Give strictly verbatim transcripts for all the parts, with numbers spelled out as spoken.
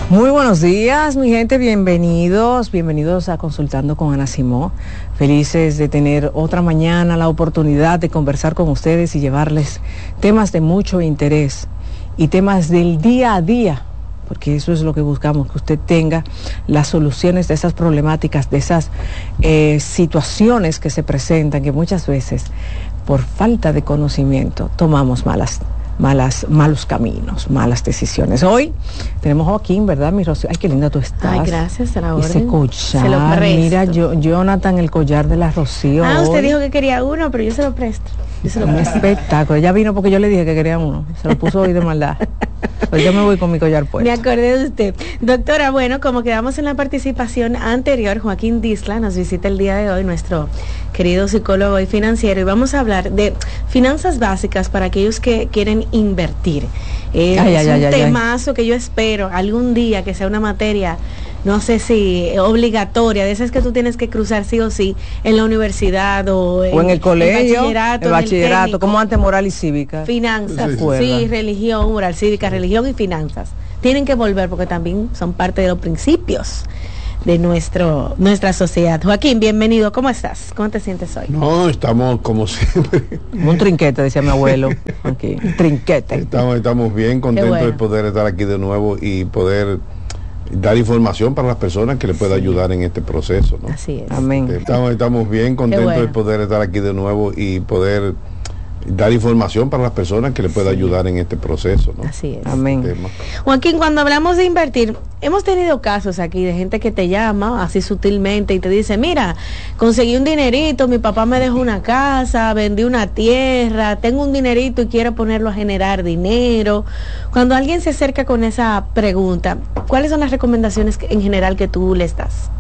Muy buenos días, mi gente, bienvenidos, bienvenidos a Consultando con Ana Simó. Felices de tener otra mañana la oportunidad de conversar con ustedes y llevarles temas de mucho interés y temas del día a día, porque eso es lo que buscamos, que usted tenga las soluciones de esas problemáticas, de esas eh, situaciones que se presentan, que muchas veces por falta de conocimiento tomamos malas malas, malos caminos, malas decisiones. Hoy tenemos a Joaquín, ¿verdad, mi Rocío? Ay, qué linda tú estás. Ay, gracias, a la orden. Ese collar, se lo presto. Mira, yo, Jonathan, el collar de la Rocío. Ah, hoy. Usted dijo que quería uno, pero yo se lo presto. Yo se lo Un presto. espectáculo. Ella vino porque yo le dije que quería uno. Se lo puso hoy de maldad. Pues yo me voy con mi collar puesto. Me acordé de usted. Doctora, bueno, como quedamos en la participación anterior, Joaquín Disla nos visita el día de hoy, nuestro querido psicólogo y financiero, y vamos a hablar de finanzas básicas para aquellos que quieren invertir. Eh, ay, es ay, un ay, temazo ay. que yo espero algún día que sea una materia, no sé si obligatoria, de esas que tú tienes que cruzar sí o sí en la universidad o en, o en el colegio, el bachillerato, el bachillerato el como antes moral y cívica. Finanzas, sí, sí, religión, moral cívica, religión y finanzas. Tienen que volver porque también son parte de los principios de nuestro nuestra sociedad. Joaquín, bienvenido. ¿Cómo estás? ¿Cómo te sientes hoy? No, estamos como siempre. Como un trinquete, decía mi abuelo. Aquí, un trinquete. Estamos, estamos bien contentos bueno. de poder estar aquí de nuevo y poder dar información para las personas que le pueda sí. ayudar en este proceso, ¿no? Así es. Amén. Estamos, estamos bien contentos bueno. de poder estar aquí de nuevo y poder dar información para las personas que le pueda sí. ayudar en este proceso, ¿no? Así es. Amén. Este Joaquín, cuando hablamos de invertir, hemos tenido casos aquí de gente que te llama así sutilmente y te dice, mira, conseguí un dinerito, mi papá me dejó una casa, vendí una tierra, tengo un dinerito y quiero ponerlo a generar dinero. Cuando alguien se acerca con esa pregunta, ¿cuáles son las recomendaciones que, en general que tú les das?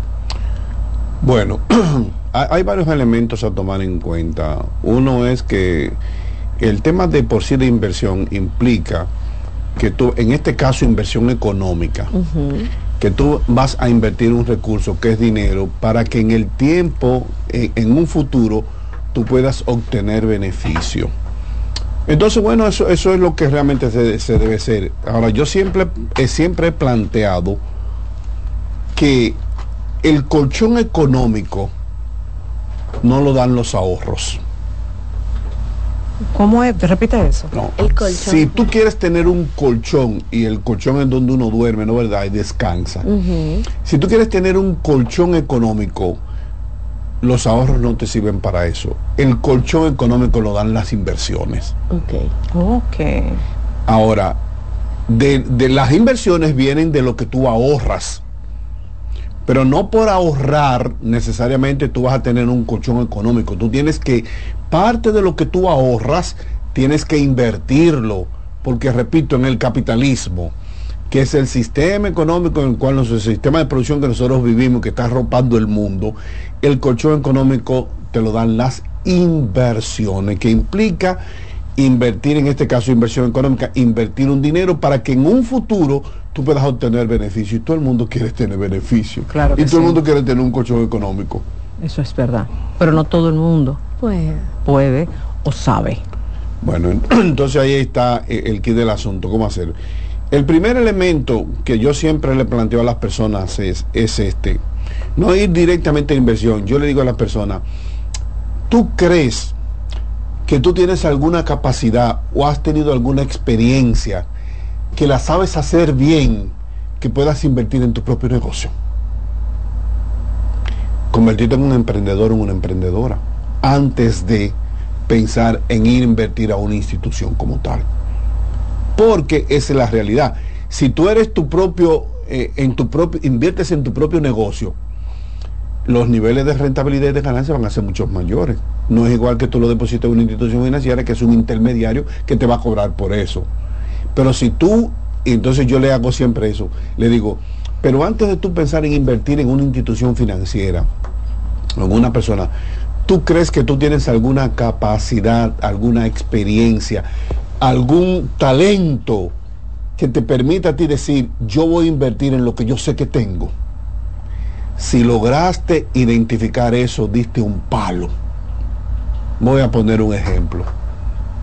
Bueno, hay varios elementos a tomar en cuenta. Uno es que el tema de por sí de inversión implica que tú, en este caso inversión económica, uh-huh. que tú vas a invertir un recurso que es dinero para que en el tiempo, en, en un futuro, tú puedas obtener beneficio. Entonces, bueno, eso, eso es lo que realmente se, se debe hacer. Ahora, yo siempre, eh, siempre he planteado que el colchón económico no lo dan los ahorros. ¿Cómo es? Repite eso. No. El colchón. Si tú quieres tener un colchón, y el colchón es donde uno duerme, ¿no verdad? Y descansa. Uh-huh. Si tú quieres tener un colchón económico, los ahorros no te sirven para eso. El colchón económico lo dan las inversiones. Ok. Ok. Ahora, de, de las inversiones vienen de lo que tú ahorras. Pero no por ahorrar necesariamente tú vas a tener un colchón económico. Tú tienes que, parte de lo que tú ahorras, tienes que invertirlo. Porque, repito, en el capitalismo, que es el sistema económico en el cual, el sistema de producción que nosotros vivimos, que está arropando el mundo, el colchón económico te lo dan las inversiones, que implica invertir, en este caso inversión económica, invertir un dinero para que en un futuro tú puedas obtener beneficio, y todo el mundo quiere tener beneficio, claro que y todo sí. el mundo quiere tener un colchón económico. Eso es verdad, pero no todo el mundo puede, puede o sabe. Bueno, entonces ahí está el kit del asunto, ¿cómo hacer? El primer elemento que yo siempre le planteo a las personas es, es este, no ir directamente a inversión. Yo le digo a las personas, ¿tú crees que tú tienes alguna capacidad o has tenido alguna experiencia que la sabes hacer bien, que puedas invertir en tu propio negocio? Convertirte en un emprendedor o en una emprendedora antes de pensar en ir a invertir a una institución como tal, porque esa es la realidad. Si tú eres tu propio, eh, en tu propio, inviertes en tu propio negocio, los niveles de rentabilidad y de ganancia van a ser muchos mayores. No es igual que tú lo deposites en una institución financiera, que es un intermediario que te va a cobrar por eso. Pero si tú, entonces yo le hago siempre eso, le digo, pero antes de tú pensar en invertir en una institución financiera, o en una persona, ¿tú crees que tú tienes alguna capacidad, alguna experiencia, algún talento que te permita a ti decir, yo voy a invertir en lo que yo sé que tengo? Si lograste identificar eso, diste un palo. Voy a poner un ejemplo.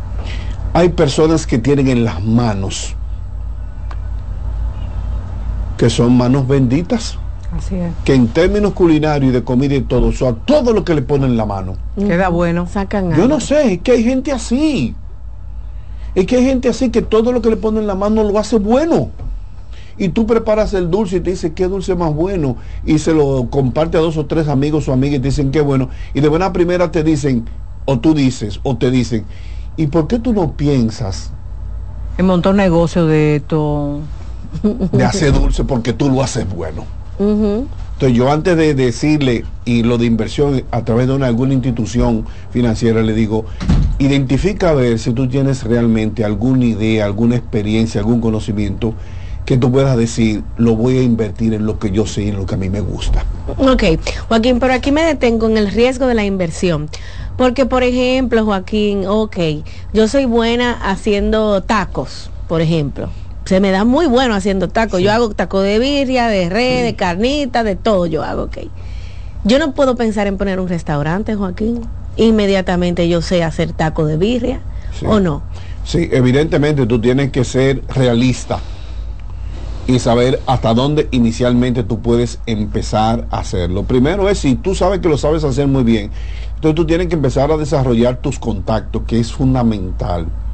Hay personas que tienen en las manos que son manos benditas. Así es. Que en términos culinarios y de comida y todo, o sea, todo lo que le ponen en la mano queda bueno. Sacan Yo algo. no sé, es que hay gente así. Es que hay gente así que todo lo que le ponen en la mano lo hace bueno. Y tú preparas el dulce y te dice qué dulce más bueno. Y se lo comparte a dos o tres amigos o amigas y te dicen qué bueno. Y de buena primera te dicen, o tú dices, o te dicen, ¿y por qué tú no piensas En montar un negocio de esto. de hacer dulce porque tú lo haces bueno? Ujú. Entonces yo antes de decirle y lo de inversión a través de una, alguna institución financiera le digo, identifica a ver si tú tienes realmente alguna idea, alguna experiencia, algún conocimiento que tú puedas decir, lo voy a invertir en lo que yo sé y en lo que a mí me gusta. Ok, Joaquín, pero aquí me detengo en el riesgo de la inversión. Porque, por ejemplo, Joaquín, ok, yo soy buena haciendo tacos, por ejemplo. Se me da muy bueno haciendo tacos. Sí. Yo hago taco de birria, de res, sí. de carnita, de todo yo hago, ok. Yo no puedo pensar en poner un restaurante, Joaquín. Inmediatamente yo sé hacer taco de birria, sí. ¿o no? Sí, evidentemente tú tienes que ser realista y saber hasta dónde inicialmente tú puedes empezar a hacerlo. Primero es, si tú sabes que lo sabes hacer muy bien, entonces tú tienes que empezar a desarrollar tus contactos, que es fundamental.